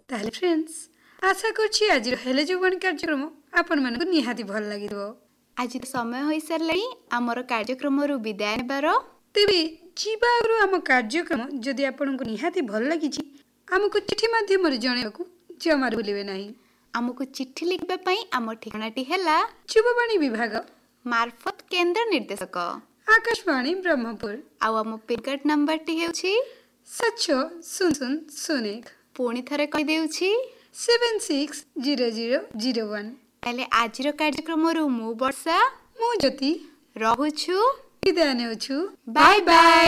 ताहले फ्रेंड्स आशा करछि आज हेले जीवन कार्यक्रम आपण मानक निहाती भल लागिरो। आज समय होई सरलाई हमर कार्यक्रम रु विदाय नेबारो। तेबे जीवागुरु आम कार्यक्रम जदि आपनको निहाती भल लागिछि हमको चिठी माध्यम रे जणेबाकू जमार भूलिबे नाही। हमको चिट्ठी लिखबा पई हमर ठिकानाटी हैला युववाणी विभाग मार्फत केंद्र निर्देशक आकाशवाणी ब्रह्मपुर आउ हम पिनकोड नंबर टी हेउछि 760001। पुणी थरे कहि देउछि 760001। ताले आजिर कार्यक्रम रु मु वर्षा मु ज्योति रहुछु विदाय नेउछु। Bye bye.